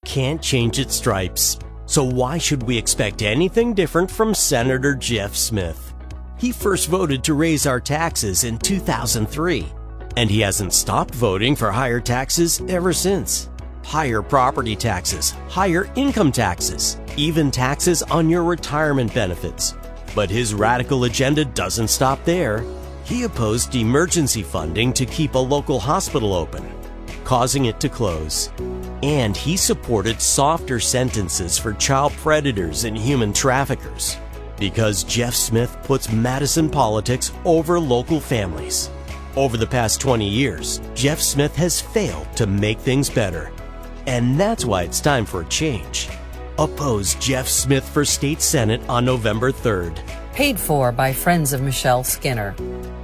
can't change its stripes. So why should we expect anything different from Senator Jeff Smith? He first voted to raise our taxes in 2003, and he hasn't stopped voting for higher taxes ever since. Higher property taxes, higher income taxes, even taxes on your retirement benefits. But his radical agenda doesn't stop there. He opposed emergency funding to keep a local hospital open, causing it to close. And he supported softer sentences for child predators and human traffickers, because Jeff Smith puts Madison politics over local families. Over the past 20 years, Jeff Smith has failed to make things better. And that's why it's time for a change. Oppose Jeff Smith for State Senate on November 3rd. Paid for by Friends of Michelle Skinner.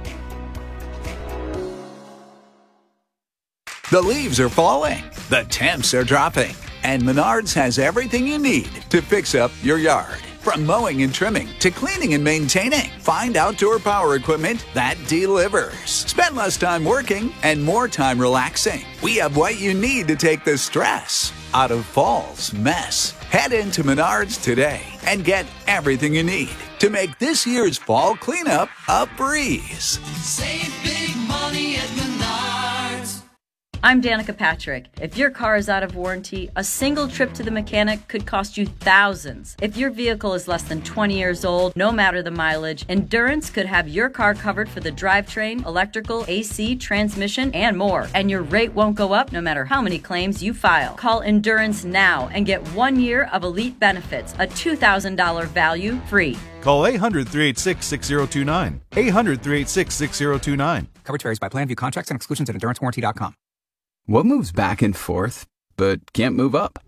The leaves are falling, the temps are dropping, and Menards has everything you need to fix up your yard. From mowing and trimming to cleaning and maintaining, find outdoor power equipment that delivers. Spend less time working and more time relaxing. We have what you need to take the stress out of fall's mess. Head into Menards today and get everything you need to make this year's fall cleanup a breeze. Save big money at Menards. I'm Danica Patrick. If your car is out of warranty, a single trip to the mechanic could cost you thousands. If your vehicle is less than 20 years old, no matter the mileage, Endurance could have your car covered for the drivetrain, electrical, AC, transmission, and more. And your rate won't go up no matter how many claims you file. Call Endurance now and get 1 year of elite benefits, a $2,000 value free. Call 800-386-6029. 800-386-6029. Coverage varies by plan. View contracts and exclusions at EnduranceWarranty.com. What moves back and forth, but can't move up?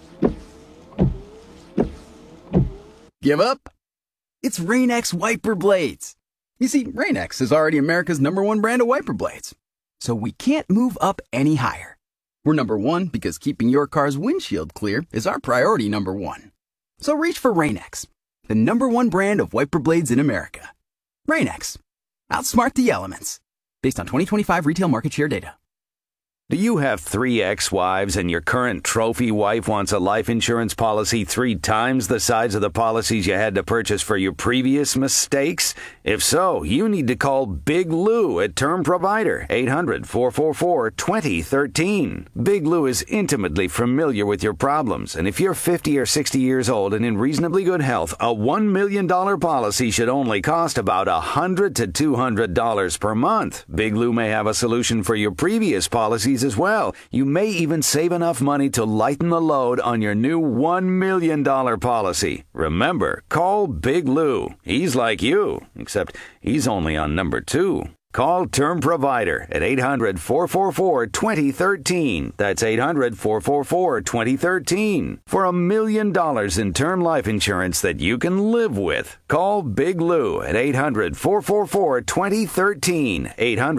Give up? It's Rain-X wiper blades. You see, Rain-X is already America's #1 brand of wiper blades. So we can't move up any higher. We're #1 because keeping your car's windshield clear is our priority #1. So reach for Rain-X, the #1 brand of wiper blades in America. Rain-X. Outsmart the elements. Based on 2025 retail market share data. Do you have 3 ex-wives and your current trophy wife wants a life insurance policy 3 times the size of the policies you had to purchase for your previous mistakes? If so, you need to call Big Lou at Term Provider, 800-444-2013. Big Lou is intimately familiar with your problems, and if you're 50 or 60 years old and in reasonably good health, a $1 million policy should only cost about $100 to $200 per month. Big Lou may have a solution for your previous policies as well. You may even save enough money to lighten the load on your new $1 million policy. Remember, call Big Lou. He's like you, except he's only on number 2. Call Term Provider at 800-444-2013. That's 800-444-2013. For $1 million in term life insurance that you can live with. Call Big Lou at 800-444-2013.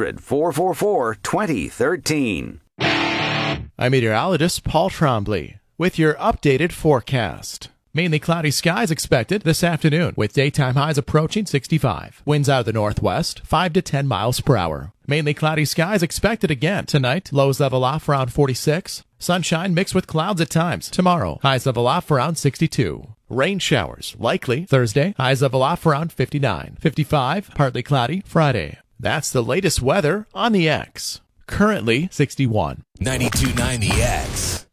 800-444-2013. I'm meteorologist Paul Trombley with your updated forecast. Mainly cloudy skies expected this afternoon, with daytime highs approaching 65. Winds out of the northwest, 5 to 10 miles per hour. Mainly cloudy skies expected again tonight. Lows level off around 46. Sunshine mixed with clouds at times. Tomorrow, highs level off around 62. Rain showers likely Thursday. Highs level off around 59. 55, partly cloudy Friday. That's the latest weather on the X. Currently 61. 92.9 The X.